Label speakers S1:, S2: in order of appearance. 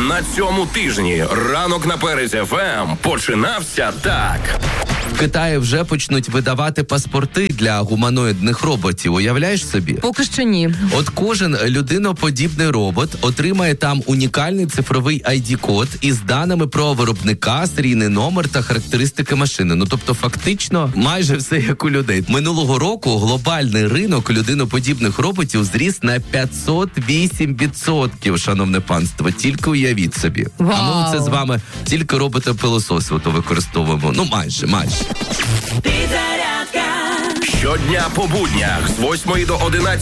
S1: На цьому тижні ранок на Перезі ФМ починався так.
S2: В Китаї вже почнуть видавати паспорти для гуманоїдних роботів. Уявляєш собі?
S3: Поки що ні.
S2: От кожен людиноподібний робот отримає там унікальний цифровий ID-код із даними про виробника, серійний номер та характеристики машини. Ну, тобто, фактично, майже все як у людей. Минулого року глобальний ринок людиноподібних роботів зріс на 508%, шановне панство. Тільки уявіть собі.
S3: Вау.
S2: А ми це з вами тільки робота-пилососи використовуємо. Ну, майже.
S1: Щодня по буднях з 8 до 11